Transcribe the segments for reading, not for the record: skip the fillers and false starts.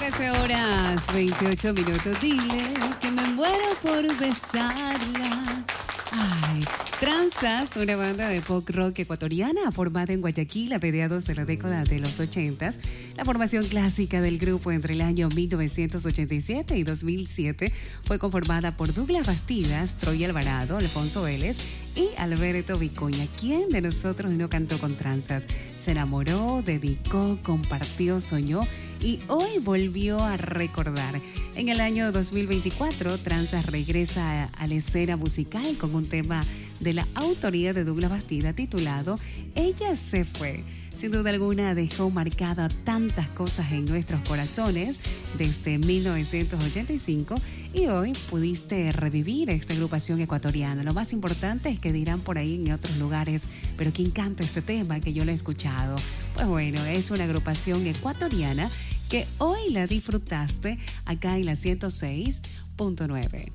13:28. Dile que me muero por besarla. Ay, Tranzas, una banda de pop rock ecuatoriana formada en Guayaquil a mediados de la década de los 80. La formación clásica del grupo entre el año 1987 y 2007 fue conformada por Douglas Bastidas, Troy Alvarado, Alfonso Vélez y Alberto Vicuña. ¿Quién de nosotros no cantó con Tranzas? Se enamoró, dedicó, compartió, soñó y hoy volvió a recordar. En el año 2024, Tranzas regresa a la escena musical con un tema de la autoría de Douglas Bastida titulado Ella se fue. Sin duda alguna dejó marcada tantas cosas en nuestros corazones desde 1985 y hoy pudiste revivir esta agrupación ecuatoriana. Lo más importante es que dirán por ahí en otros lugares, pero ¿quién canta este tema que yo lo he escuchado? Pues bueno, es una agrupación ecuatoriana que hoy la disfrutaste acá en la 106.9.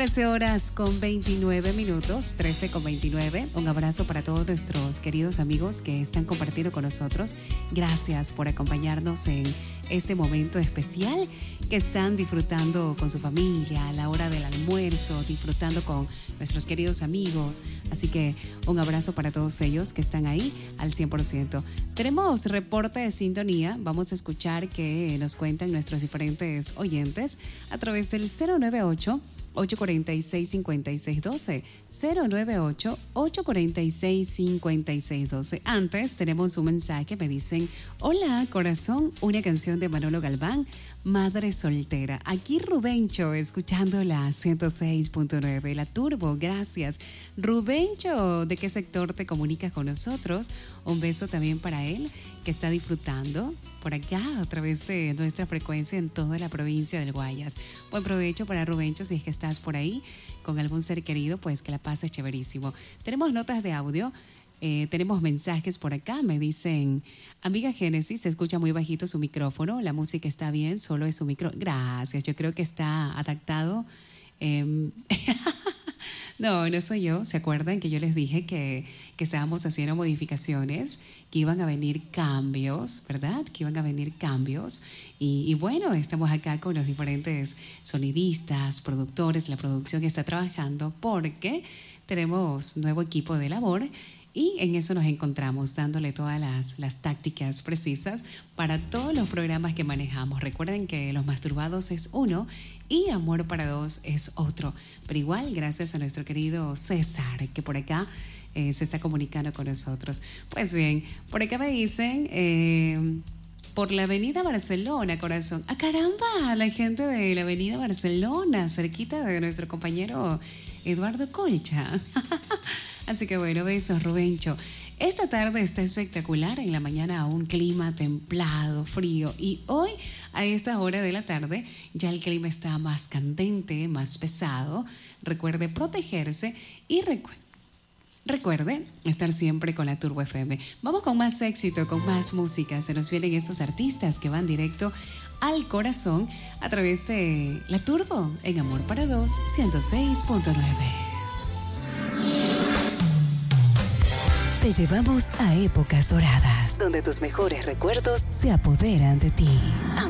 13:29, 13:29. Un abrazo para todos nuestros queridos amigos que están compartiendo con nosotros. Gracias por acompañarnos en este momento especial que están disfrutando con su familia a la hora del almuerzo, disfrutando con nuestros queridos amigos. Así que un abrazo para todos ellos que están ahí al 100%. Tenemos reporte de sintonía. Vamos a escuchar qué nos cuentan nuestros diferentes oyentes a través del 098-846-5612, 098-846-5612. Antes tenemos un mensaje, me dicen: hola corazón, una canción de Manolo Galván, Madre Soltera. Aquí Rubencho, escuchando la 106.9, la Turbo, gracias. Rubencho, ¿de qué sector te comunicas con nosotros? Un beso también para él, que está disfrutando por acá a través de nuestra frecuencia en toda la provincia del Guayas. Buen provecho para Rubencho, si es que estás por ahí con algún ser querido, pues que la pases chéverísimo. Tenemos notas de audio. Tenemos mensajes por acá, me dicen: amiga Génesis, se escucha muy bajito su micrófono, la música está bien, solo es su micrófono. Gracias, yo creo que está adaptado. No soy yo. ¿Se acuerdan que yo les dije que estábamos haciendo modificaciones, que iban a venir cambios, ¿verdad? Que iban a venir cambios. Y bueno, estamos acá con los diferentes sonidistas, productores, la producción está trabajando porque tenemos nuevo equipo de labor. Y en eso nos encontramos, dándole todas las tácticas precisas para todos los programas que manejamos. Recuerden que Los Masturbados es uno y Amor para Dos es otro. Pero igual, gracias a nuestro querido César, que por acá se está comunicando con nosotros. Pues bien, por acá me dicen... por la avenida Barcelona, corazón. ¡Ah, caramba! La gente de la avenida Barcelona, cerquita de nuestro compañero Eduardo Colcha. Así que bueno, besos, Rubencho. Esta tarde está espectacular, en la mañana un clima templado, frío, y hoy a esta hora de la tarde ya el clima está más candente, más pesado. Recuerde protegerse y recuerde estar siempre con la Turbo FM. Vamos con más éxito, con más música. Se nos vienen estos artistas que van directo al corazón a través de la Turbo en Amor para Dos 106.9. Te llevamos a épocas doradas, donde tus mejores recuerdos se apoderan de ti.